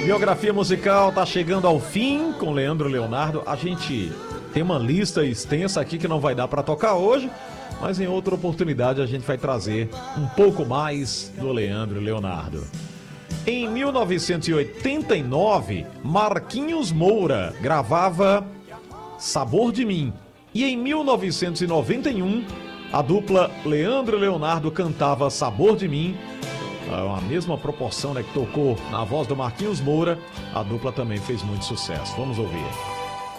Biografia musical tá chegando ao fim com Leandro Leonardo. A gente tem uma lista extensa aqui que não vai dar para tocar hoje, mas em outra oportunidade a gente vai trazer um pouco mais do Leandro Leonardo. Em 1989, Marquinhos Moura gravava Sabor de Mim. E em 1991, a dupla Leandro Leonardo cantava Sabor de Mim. A mesma proporção, né, que tocou na voz do Marquinhos Moura, a dupla também fez muito sucesso. Vamos ouvir.